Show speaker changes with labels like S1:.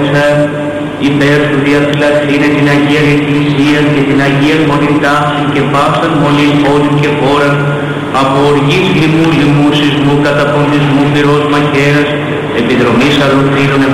S1: ευλόγησα υπέρ σου διαφυλαξήνε την Αγία Εκκλησία και την Αγία Μονή τάξη και πάσαν μονή πόλη και χώρα από οργής λοιμού, σεισμού, καταποντισμού, πυρός μαχαίρας, επιδρομής αλωθήνων,